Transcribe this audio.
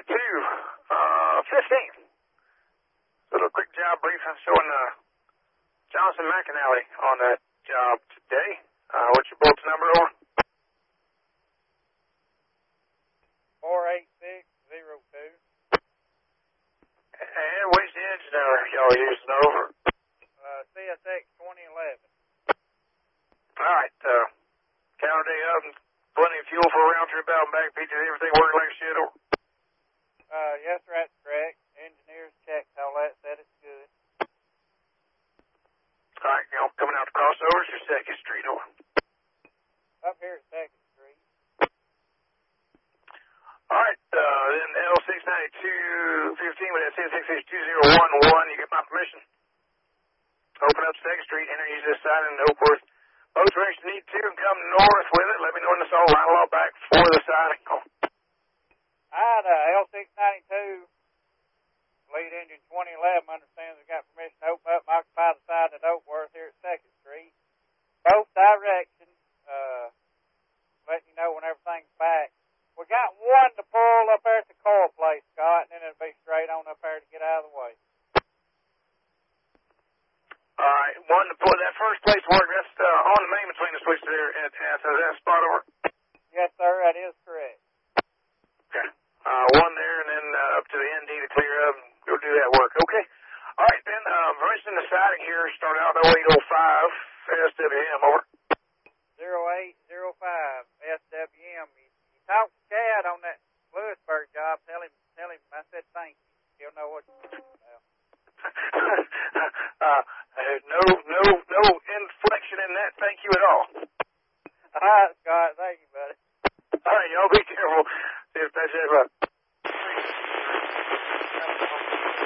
15. A little quick job brief showing Johnson McAnally on that job today. What's your bolts number on? 48602. And which engine are y'all using over? CSX 2011. All right. Counter day up and plenty of fuel for a round trip out and back. Peaches, everything working like shit over? Yes, sir, that's correct. Engineers checked all that, said it's good. All right, coming out the crossovers or 2nd Street over? Up here at 2nd Street. All right, then L69215 with that CSX2011. You get my permission? Open up 2nd Street, enter use this side in Oakworth. Both directions need to and come north with it. Let me know when it's all line law back for the siding. I had L692 lead engine 2011 understands we got permission to open up and occupy the side at Oakworth here at 2nd Street. Both directions, letting you know when everything's back. We got one to pull up there at the coil place, Scott, and then it'll be straight on up there to get out of the way. All right, one to pull that first place work. That's on the main between the switch there at that spot over. Yes, sir, that is correct. Okay. One there and then up to the ND to clear up and go do that work. Okay. All right, then, permission to siding here. Start out 0805 SWM, over. 0805 SWM. You talk to Chad on that Lewisburg job. Tell him I said thank you. He'll know what you're talking about. No inflection in that thank you at all. All right, Scott. Thank you.